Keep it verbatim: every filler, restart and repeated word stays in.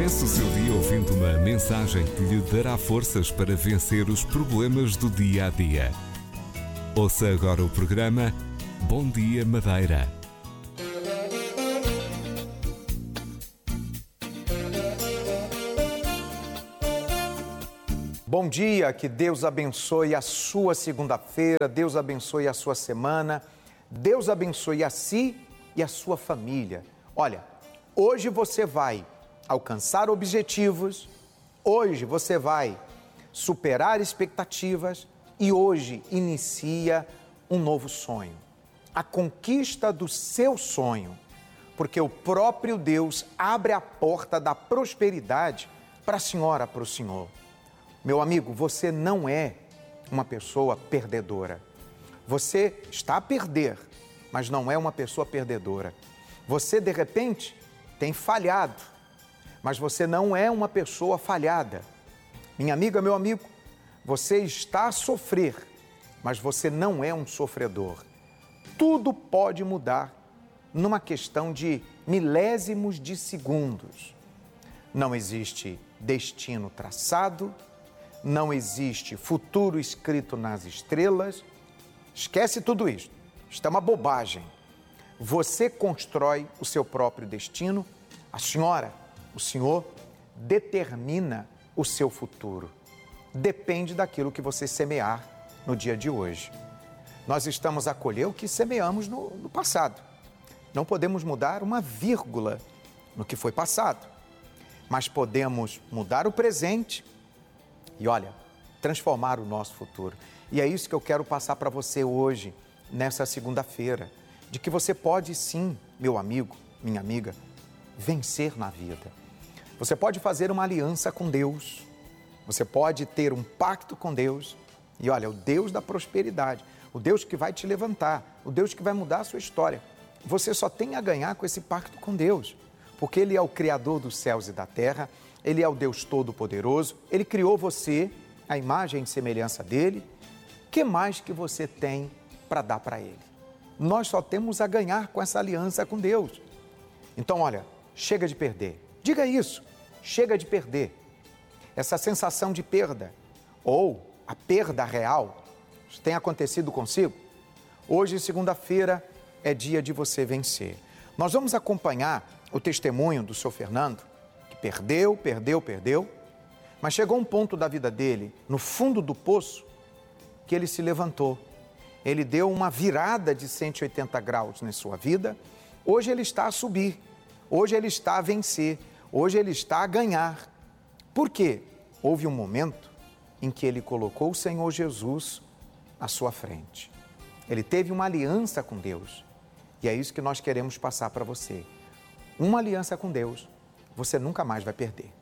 Comece o seu dia ouvindo uma mensagem que lhe dará forças para vencer os problemas do dia a dia. Ouça agora o programa Bom Dia Madeira. Bom dia, que Deus abençoe a sua segunda-feira, Deus abençoe a sua semana, Deus abençoe a si e a sua família. Olha, hoje você vai alcançar objetivos, hoje você vai superar expectativas e hoje inicia um novo sonho. A conquista do seu sonho, porque o próprio Deus abre a porta da prosperidade para a senhora, para o senhor. Meu amigo, você não é uma pessoa perdedora. Você está a perder, mas não é uma pessoa perdedora. Você, de repente, tem falhado, mas você não é uma pessoa falhada. Minha amiga, meu amigo, você está a sofrer, mas você não é um sofredor. Tudo pode mudar numa questão de milésimos de segundos. Não existe destino traçado, não existe futuro escrito nas estrelas. Esquece tudo isso. Isso é uma bobagem. Você constrói o seu próprio destino. A senhora, o senhor, determina o seu futuro. Depende daquilo que você semear no dia de hoje. Nós estamos a colher o que semeamos no, no passado. Não podemos mudar uma vírgula no que foi passado, mas podemos mudar o presente e, olha, transformar o nosso futuro. E é isso que eu quero passar para você hoje, nessa segunda-feira, de que você pode sim, meu amigo, minha amiga, vencer na vida. Você pode fazer uma aliança com Deus, você pode ter um pacto com Deus, e olha, o Deus da prosperidade, o Deus que vai te levantar, o Deus que vai mudar a sua história. Você só tem a ganhar com esse pacto com Deus, porque Ele é o Criador dos céus e da terra, Ele é o Deus Todo-Poderoso, Ele criou você, a imagem e semelhança dEle. O que mais que você tem para dar para Ele? Nós só temos a ganhar com essa aliança com Deus. Então, olha, chega de perder. Diga isso, chega de perder. Essa sensação de perda, ou a perda real, isso tem acontecido consigo? Hoje, segunda-feira, é dia de você vencer. Nós vamos acompanhar o testemunho do seu Fernando, que perdeu, perdeu, perdeu, mas chegou um ponto da vida dele, no fundo do poço, que ele se levantou. Ele deu uma virada de cento e oitenta graus na sua vida. Hoje ele está a subir, hoje ele está a vencer, hoje ele está a ganhar. Por quê? Houve um momento em que ele colocou o Senhor Jesus à sua frente. Ele teve uma aliança com Deus. E é isso que nós queremos passar para você. Uma aliança com Deus, você nunca mais vai perder.